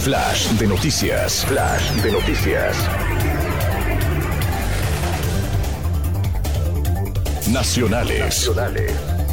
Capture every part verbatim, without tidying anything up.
Flash de noticias. Flash de noticias. Nacionales. Nacionales.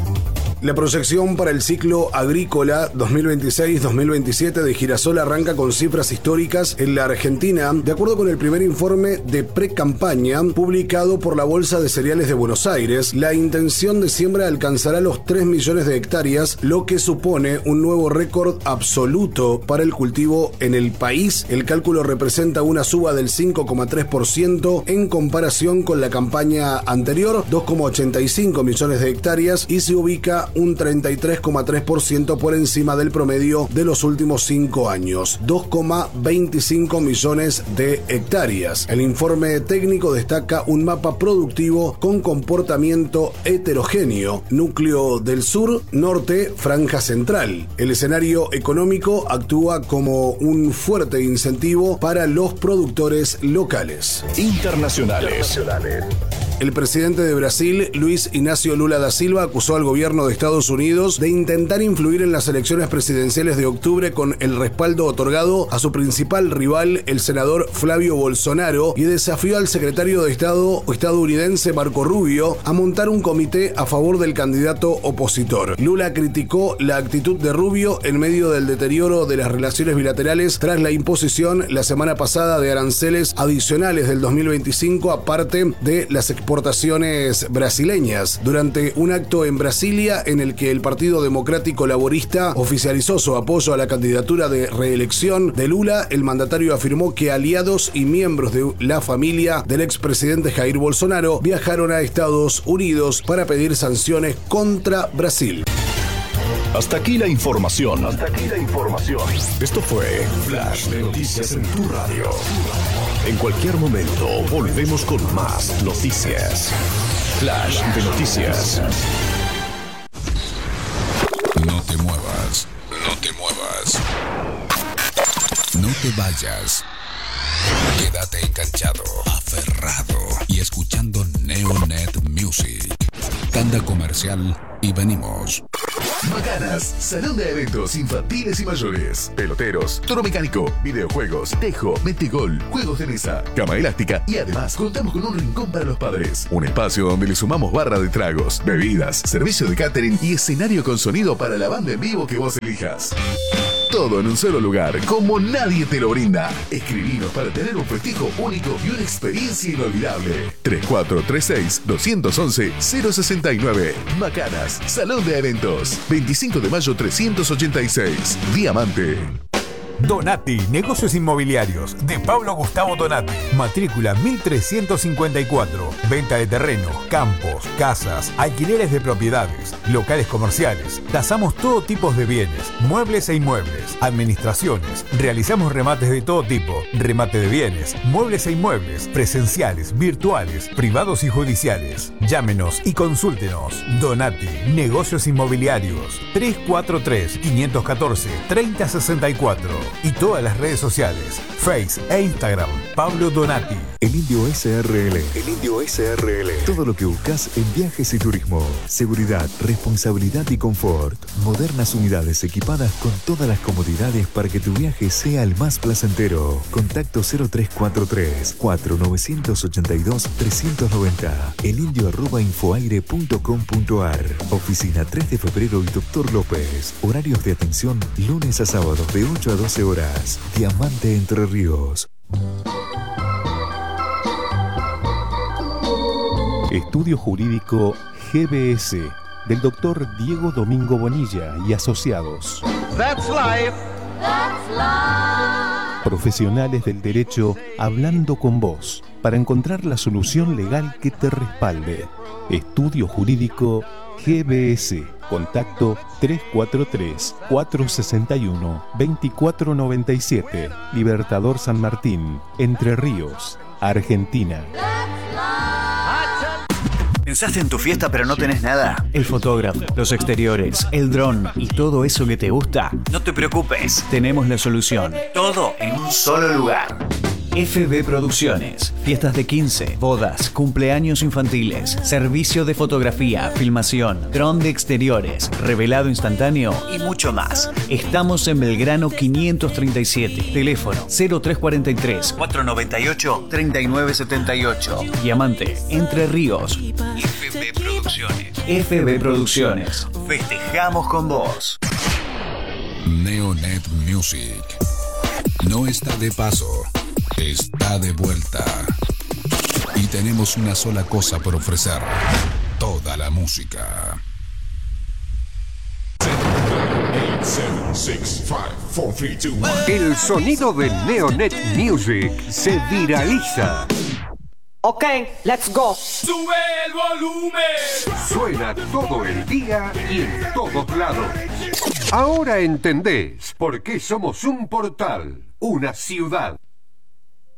La proyección para el ciclo agrícola dos mil veintiséis dos mil veintisiete de Girasol arranca con cifras históricas en la Argentina, de acuerdo con el primer informe de pre-campaña publicado por la Bolsa de Cereales de Buenos Aires. La intención de siembra alcanzará los tres millones de hectáreas, lo que supone un nuevo récord absoluto para el cultivo en el país. El cálculo representa una suba del cinco coma tres por ciento en comparación con la campaña anterior, dos coma ochenta y cinco millones de hectáreas, y se ubica un treinta y tres coma tres por ciento por encima del promedio de los últimos cinco años, dos coma veinticinco millones de hectáreas. El informe técnico destaca un mapa productivo con comportamiento heterogéneo: núcleo del sur, norte, franja central. El escenario económico actúa como un fuerte incentivo para los productores locales. Internacionales. El presidente de Brasil, Luis Inácio Lula da Silva, acusó al gobierno de Estados Unidos de intentar influir en las elecciones presidenciales de octubre con el respaldo otorgado a su principal rival, el senador Flavio Bolsonaro, y desafió al secretario de Estado estadounidense Marco Rubio a montar un comité a favor del candidato opositor. Lula criticó la actitud de Rubio en medio del deterioro de las relaciones bilaterales tras la imposición la semana pasada de aranceles adicionales del dos mil veinticinco, aparte de las exportaciones brasileñas. Durante un acto en Brasilia en el que el Partido Democrático Laborista oficializó su apoyo a la candidatura de reelección de Lula, el mandatario afirmó que aliados y miembros de la familia del expresidente Jair Bolsonaro viajaron a Estados Unidos para pedir sanciones contra Brasil. Hasta aquí la información. Hasta aquí la información. Esto fue Flash de Noticias en tu radio. En cualquier momento volvemos con más noticias. Flash de Noticias. No te muevas, no te muevas. No te vayas. Quédate enganchado, aferrado y escuchando Neonet Music. Tanda comercial y venimos. Macanas, salón de eventos infantiles y mayores, peloteros, toro mecánico, videojuegos, tejo, metegol, juegos de mesa, cama elástica y además contamos con un rincón para los padres. Un espacio donde le sumamos barra de tragos, bebidas, servicio de catering y escenario con sonido para la banda en vivo que vos elijas. Todo en un solo lugar, como nadie te lo brinda. Escribinos para tener un festejo único y una experiencia inolvidable. tres cuatro tres seis, dos once, cero sesenta y nueve. Macanas, Salón de Eventos. veinticinco de mayo trescientos ochenta y seis. Diamante. Donati, negocios inmobiliarios, de Pablo Gustavo Donati. Matrícula mil trescientos cincuenta y cuatro. Venta de terrenos, campos, casas, alquileres de propiedades, locales comerciales. Tasamos todo tipo de bienes, muebles e inmuebles, administraciones. Realizamos remates de todo tipo, remate de bienes, muebles e inmuebles, presenciales, virtuales, privados y judiciales. Llámenos y consúltenos. Donati, negocios inmobiliarios. tres cuatro tres, cinco uno cuatro, tres cero seis cuatro. Y todas las redes sociales, Face e Instagram, Pablo Donati. El Indio S R L. El Indio S R L. Todo lo que buscas en viajes y turismo. Seguridad, responsabilidad y confort. Modernas unidades equipadas con todas las comodidades para que tu viaje sea el más placentero. Contacto cero tres cuatro tres, cuatro nueve ocho dos, tres nueve cero. elindio arroba infoaire punto com punto ar. Oficina tres de febrero y Doctor López. Horarios de atención lunes a sábados de ocho a doce horas. Diamante Entre Ríos. Estudio Jurídico G B S del doctor Diego Domingo Bonilla y asociados. That's life. That's life. Profesionales del derecho hablando con vos para encontrar la solución legal que te respalde. Estudio Jurídico G B S. Contacto tres cuatro tres, cuatro seis uno, dos cuatro nueve siete. Libertador San Martín, Entre Ríos, Argentina. ¿Pensaste en tu fiesta pero no tenés nada? El fotógrafo, los exteriores, el dron y todo eso que te gusta. No te preocupes, tenemos la solución. Todo en un solo lugar. F B Producciones. Fiestas de quince, bodas, cumpleaños infantiles, servicio de fotografía, filmación, dron de exteriores, revelado instantáneo y mucho más. Estamos en Belgrano quinientos treinta y siete. Teléfono cero tres cuatro tres, cuatrocientos noventa y ocho, treinta y nueve setenta y ocho. Diamante, Entre Ríos. F B Producciones. F B Producciones. Festejamos con vos. Neonet Music. No está de paso, está de vuelta. Y tenemos una sola cosa por ofrecer: toda la música. El sonido de Neonet Music se viraliza. Ok, let's go. ¡Sube el volumen! Suena todo el día y en todos lados. Ahora entendés por qué somos un portal, una ciudad.